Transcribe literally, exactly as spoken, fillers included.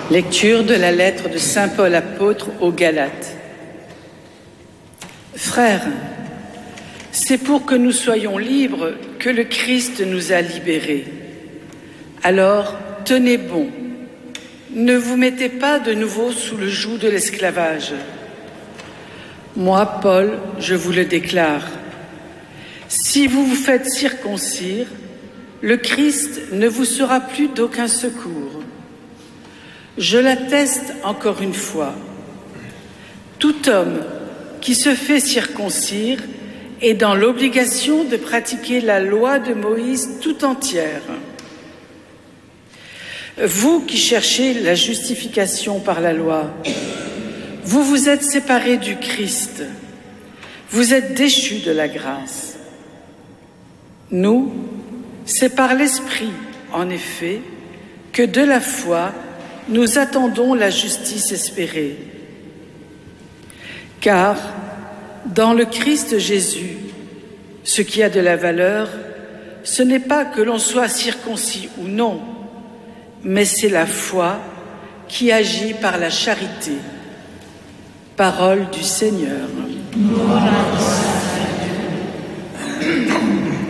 Lecture de la lettre de saint Paul apôtre aux Galates. Frères, c'est pour que nous soyons libres que le Christ nous a libérés. Alors, tenez bon, ne vous mettez pas de nouveau sous le joug de l'esclavage. Moi, Paul, je vous le déclare, si vous vous faites circoncire, le Christ ne vous sera plus d'aucun secours. Je l'atteste encore une fois. Tout homme qui se fait circoncire est dans l'obligation de pratiquer la loi de Moïse tout entière. Vous qui cherchez la justification par la loi, vous vous êtes séparés du Christ, vous êtes déchus de la grâce. Nous, c'est par l'Esprit, en effet, que de la foi, nous attendons la justice espérée. Car, dans le Christ Jésus, ce qui a de la valeur, ce n'est pas que l'on soit circoncis ou non, mais c'est la foi qui agit par la charité. Parole du Seigneur.